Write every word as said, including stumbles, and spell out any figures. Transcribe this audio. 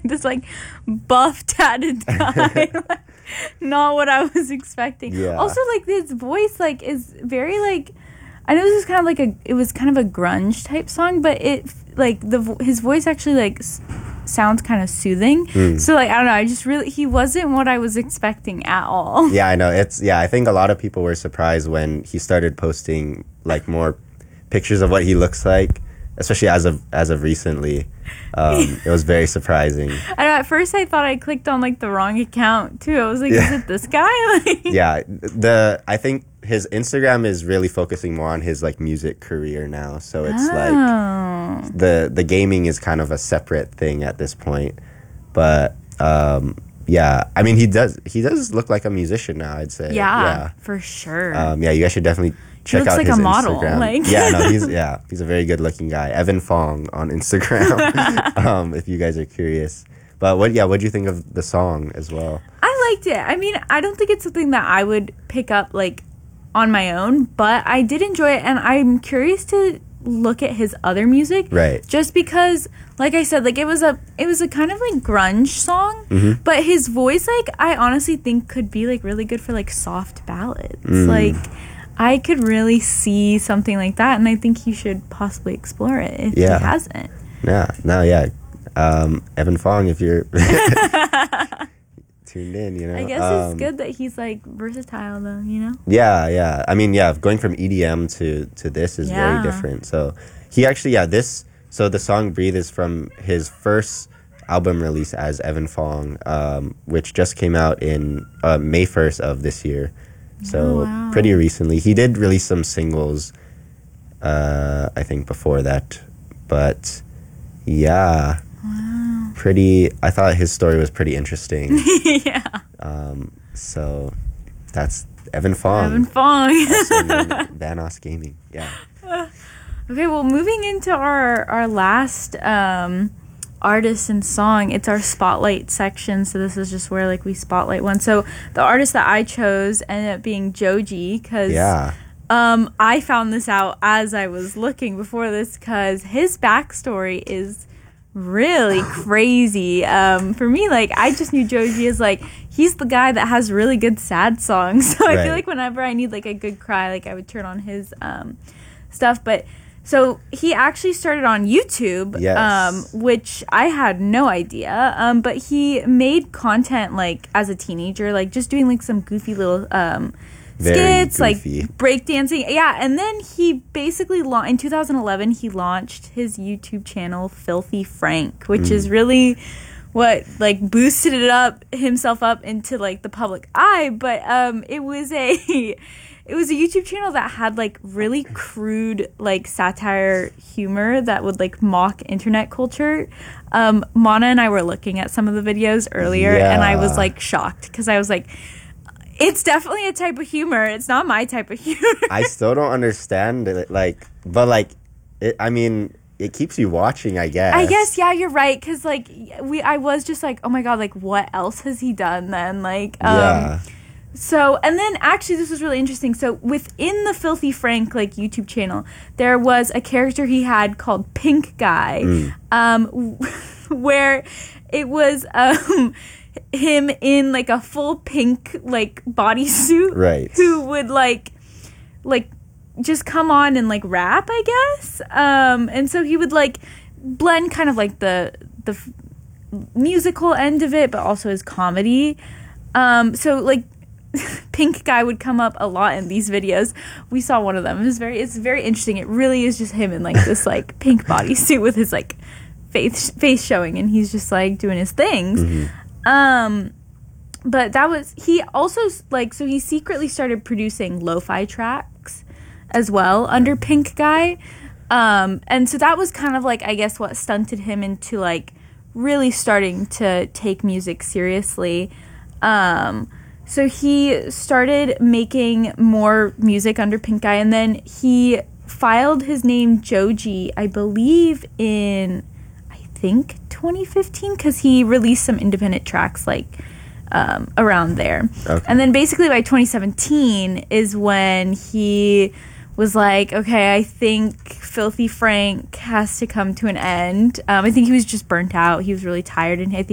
this like buff tatted guy. Like, not what I was expecting. Yeah. Also, like his voice like is very like, I know this is kind of like a it was kind of a grunge type song, but it like the vo- his voice actually like s- sounds kind of soothing. Mm. So like I don't know, I just really he wasn't what I was expecting at all. Yeah, I know. It's yeah, I think a lot of people were surprised when he started posting like more pictures of what he looks like, especially as of as of recently. Um, it was very surprising. I know, at first I thought I clicked on like the wrong account too. I was like, yeah. is it this guy? Like, yeah, the I think his Instagram is really focusing more on his like music career now. So it's oh. like the the gaming is kind of a separate thing at this point. But um, yeah, I mean he does he does look like a musician now, I'd say. Yeah, yeah. for sure. Um, yeah, you guys should definitely check he looks out like his a model. Instagram. Like. yeah, no, he's yeah, he's a very good looking guy. Evan Fong on Instagram. um, if you guys are curious. But what yeah, what do you think of the song as well? I liked it. I mean, I don't think it's something that I would pick up like on my own, but I did enjoy it, and I'm curious to look at his other music. Right. Just because, like I said, like it was a it was a kind of like grunge song, mm-hmm. but his voice, like I honestly think could be like really good for like soft ballads. Mm. Like I could really see something like that, and I think he should possibly explore it if yeah. he hasn't. Yeah. No. Yeah. Um, Evan Fong, if you're tuned in, you know. I guess um, it's good that he's like versatile, though. You know. Yeah. Yeah. I mean, yeah. Going from E D M to to this is yeah. very different. So he actually, yeah. This so the song "Breathe" is from his first album release as Evan Fong, um, which just came out in uh, May first of this year. So oh, wow. pretty recently. He did release some singles, uh, I think, before that. But yeah, wow. pretty. I thought his story was pretty interesting. yeah. Um, so that's Evan Fong. Evan Fong. Also known as Vanoss Gaming. Yeah. Okay, well, moving into our our last um, artist and song, it's our spotlight section. So this is just where like we spotlight one. So the artist that I chose ended up being Joji, because yeah. um, I found this out as I was looking before this, because his backstory is really crazy. Um, for me, like I just knew Joji as like he's the guy that has really good sad songs. So I right. feel like whenever I need like a good cry, like I would turn on his um, stuff, but. So he actually started on YouTube, yes. um, which I had no idea. Um, but he made content like as a teenager, like just doing like some goofy little um, skits, goofy. like breakdancing. Yeah, and then he basically la- in two thousand eleven he launched his YouTube channel Filthy Frank, which mm. is really what like boosted it up himself up into like the public eye. But um, it was a It was a YouTube channel that had, like, really crude, like, satire humor that would, like, mock internet culture. Um, Mana and I were looking at some of the videos earlier, yeah. and I was, like, shocked. Because I was like, it's definitely a type of humor. It's not my type of humor. I still don't understand it, like, but, like, it, I mean, it keeps you watching, I guess. I guess, yeah, you're right. Because, like, we, I was just like, oh, my God, like, what else has he done then? Like, um, yeah. So, and then actually this was really interesting. So within the Filthy Frank, like, YouTube channel, there was a character he had called Pink Guy, mm. um, where it was um, him in, like, a full pink, like, bodysuit. Right. Who would, like, like, just come on and, like, rap, I guess. Um, and so he would, like, blend kind of, like, the, the f- musical end of it, but also his comedy. Um, so, like, Pink Guy would come up a lot in these videos. We saw one of them. It was very, it's very interesting. It really is just him in like this like pink bodysuit with his like face face showing, and he's just like doing his things. Mm-hmm. Um, but that was he also like so he secretly started producing lo-fi tracks as well under Pink Guy, um, and so that was kind of like I guess what stunted him into like really starting to take music seriously. Um, So he started making more music under Pink Guy, and then he filed his name Joji, I believe, in, I think, twenty fifteen, because he released some independent tracks, like, um, around there. Okay. And then basically by twenty seventeen is when he was like, okay, I think Filthy Frank has to come to an end. Um, I think he was just burnt out. He was really tired, and I think